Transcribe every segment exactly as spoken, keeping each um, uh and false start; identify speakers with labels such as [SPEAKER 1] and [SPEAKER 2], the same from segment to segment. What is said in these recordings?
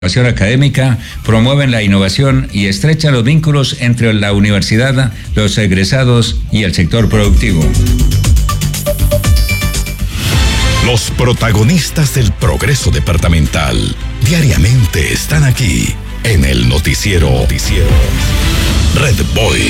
[SPEAKER 1] Innovación académica, promueven la innovación y estrechan los vínculos entre la universidad, los egresados y el sector productivo.
[SPEAKER 2] Los protagonistas del progreso departamental diariamente están aquí en el noticiero, noticiero Red Boy.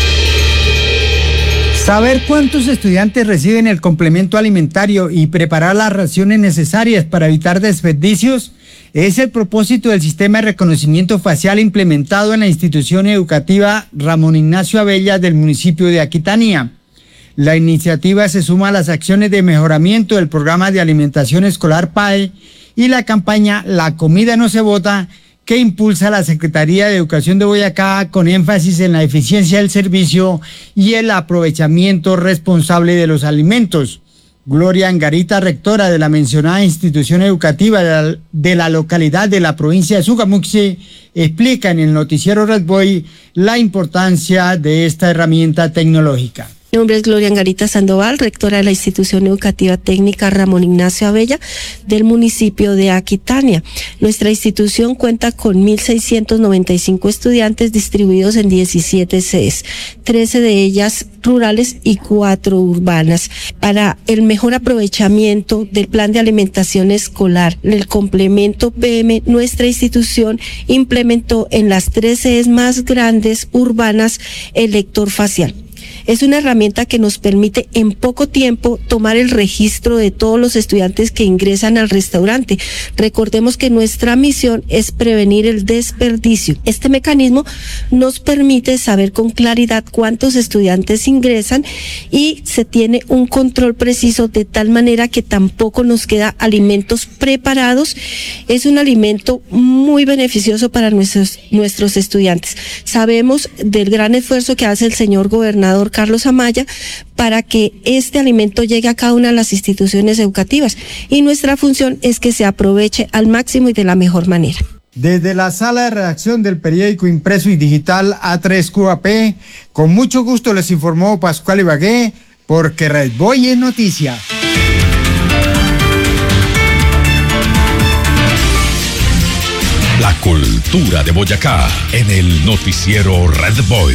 [SPEAKER 3] Saber cuántos estudiantes reciben el complemento alimentario y preparar las raciones necesarias para evitar desperdicios es el propósito del sistema de reconocimiento facial implementado en la institución educativa Ramón Ignacio Abella del municipio de Aquitania. La iniciativa se suma a las acciones de mejoramiento del programa de alimentación escolar P A E y la campaña La comida no se bota, que impulsa la Secretaría de Educación de Boyacá con énfasis en la eficiencia del servicio y el aprovechamiento responsable de los alimentos. Gloria Angarita, rectora de la mencionada institución educativa de la, de la localidad de la provincia de Sogamuxi, explica en el noticiero Red Boy la importancia de esta herramienta tecnológica.
[SPEAKER 4] Mi nombre es Gloria Angarita Sandoval, rectora de la Institución Educativa Técnica Ramón Ignacio Abella del municipio de Aquitania. Nuestra institución cuenta con mil seiscientos noventa y cinco estudiantes distribuidos en diecisiete sedes, trece de ellas rurales y cuatro urbanas. Para el mejor aprovechamiento del plan de alimentación escolar, el complemento P M, nuestra institución implementó en las tres sedes más grandes urbanas el lector facial. Es una herramienta que nos permite en poco tiempo tomar el registro de todos los estudiantes que ingresan al restaurante. Recordemos que nuestra misión es prevenir el desperdicio. Este mecanismo nos permite saber con claridad cuántos estudiantes ingresan y se tiene un control preciso de tal manera que tampoco nos queda alimentos preparados. Es un alimento muy beneficioso para nuestros, nuestros estudiantes. Sabemos del gran esfuerzo que hace el señor gobernador Carlos Amaya para que este alimento llegue a cada una de las instituciones educativas y nuestra función es que se aproveche al máximo y de la mejor manera.
[SPEAKER 3] Desde la sala de redacción del periódico impreso y digital A tres Q A P, con mucho gusto les informó Pascual Ibagué, porque Red Boy es noticia.
[SPEAKER 2] La cultura de Boyacá en el noticiero Red Boy.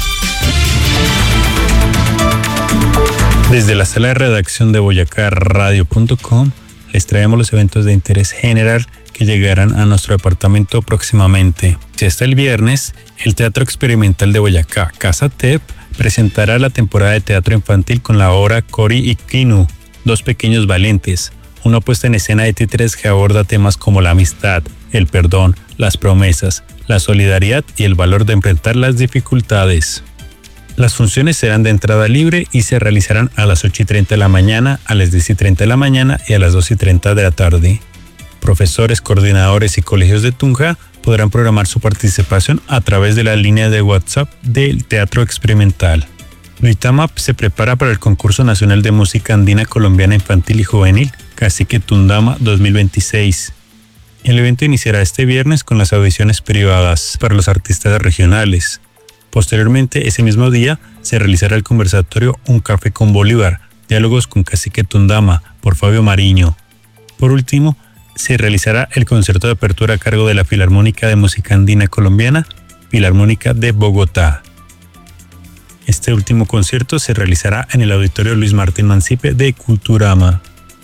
[SPEAKER 5] Desde la sala de redacción de boyacá radio punto com les traemos los eventos de interés general que llegarán a nuestro departamento próximamente. Si hasta el viernes, el Teatro Experimental de Boyacá, Casa T E P, presentará la temporada de teatro infantil con la obra Cory y Kinu, dos pequeños valientes, una puesta en escena de títeres que aborda temas como la amistad, el perdón, las promesas, la solidaridad y el valor de enfrentar las dificultades. Las funciones serán de entrada libre y se realizarán a las ocho y treinta de la mañana, a las diez y treinta de la mañana y a las dos y treinta de la tarde. Profesores, coordinadores y colegios de Tunja podrán programar su participación a través de la línea de WhatsApp del Teatro Experimental. Luitama se prepara para el Concurso Nacional de Música Andina Colombiana Infantil y Juvenil, Cacique Tundama dos mil veintiséis. El evento iniciará este viernes con las audiciones privadas para los artistas regionales. Posteriormente, ese mismo día, se realizará el conversatorio Un Café con Bolívar, Diálogos con Cacique Tundama, por Fabio Mariño. Por último, se realizará el concierto de apertura a cargo de la Filarmónica de Música Andina Colombiana, Filarmónica de Bogotá. Este último concierto se realizará en el Auditorio Luis Martín Mancipe de Culturama.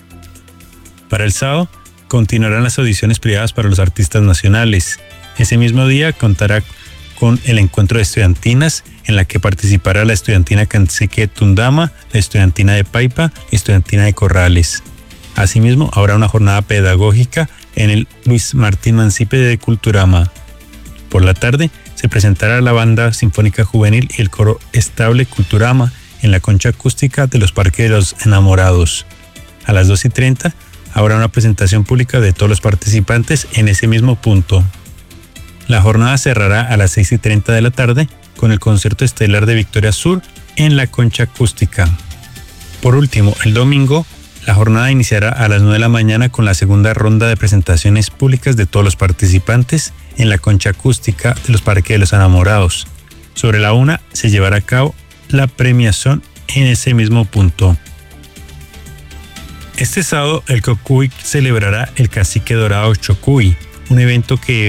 [SPEAKER 5] Para el sábado, continuarán las audiciones privadas para los artistas nacionales. Ese mismo día contará con el encuentro de estudiantinas en la que participará la estudiantina Cacique Tundama, la estudiantina de Paipa y estudiantina de Corrales. Asimismo, habrá una jornada pedagógica en el Luis Martín Mancipe de Culturama. Por la tarde, se presentará la Banda Sinfónica Juvenil y el Coro Estable Culturama en la concha acústica de los Parques de los Enamorados. A las dos y treinta, habrá una presentación pública de todos los participantes en ese mismo punto. La jornada cerrará a las seis y treinta de la tarde con el concierto estelar de Victoria Sur en la concha acústica. Por último, el domingo, la jornada iniciará a las nueve de la mañana con la segunda ronda de presentaciones públicas de todos los participantes en la concha acústica de los Parques de los Enamorados. Sobre la una se llevará a cabo la premiación en ese mismo punto. Este sábado, el Cocuy celebrará el Cacique Dorado Chocuy, un evento que